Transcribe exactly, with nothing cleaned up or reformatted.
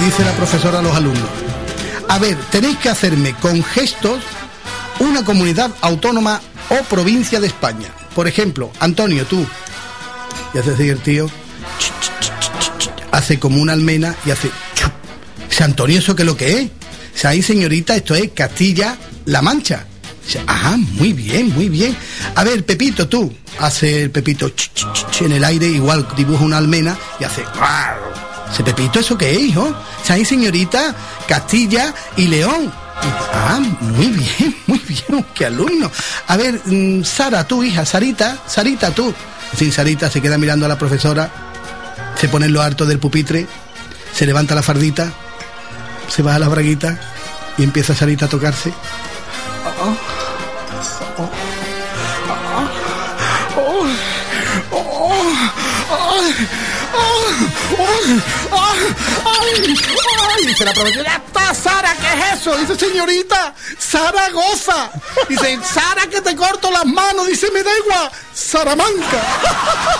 dice la profesora a los alumnos: a ver, tenéis que hacerme con gestos una comunidad autónoma o provincia de España. Por ejemplo, Antonio, tú. Y hace así el tío, hace como una almena y hace... Dice, Antonio, ¿eso qué es lo que es? O sea, ahí, señorita, esto es Castilla-La Mancha. Dice, ah, muy bien, muy bien. A ver, Pepito, tú. Hace el Pepito ch, ch, ch, en el aire, igual dibuja una almena y hace... Dice, Pepito, ¿eso qué es, hijo? O sea, ahí, señorita, Castilla y León. Y dice, ah, muy bien, muy bien, qué alumno. A ver, mmm, Sara, tú, hija, Sarita, Sarita, tú. Así, Sarita se queda mirando a la profesora, se pone en lo harto del pupitre, se levanta la fardita, se baja la braguita y empieza Sarita a tocarse. Oh, oh, oh, oh, oh, oh, oh, dice la profesora, ¡ya está, Sara! ¿Qué es eso? Dice, señorita, Sara goza. Dice, Sara, que te corto las manos. Dice, me da igual, Salamanca.